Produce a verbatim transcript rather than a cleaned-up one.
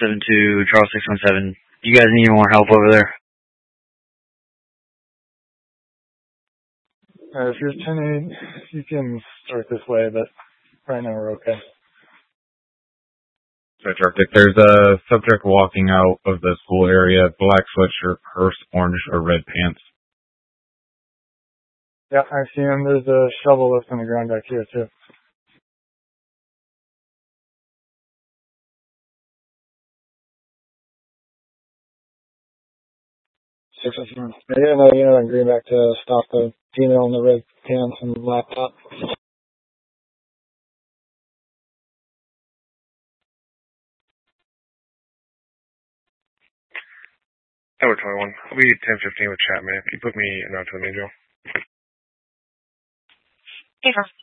seven two, Charles six one seven. You guys need more help over there? Uh, if you're ten eight, you can start this way, but right now we're okay. That's Arctic. There's a subject walking out of the school area, black sweatshirt, purse, orange or red pants. Yeah, I see him. There's a shovel left on the ground back here, too. Six of them. I get another unit on Greenback to stop the female in the red pants and laptop. Edward twenty-one. I'll be ten fifteen with Chapman. If you put me around to the main drill. Hey,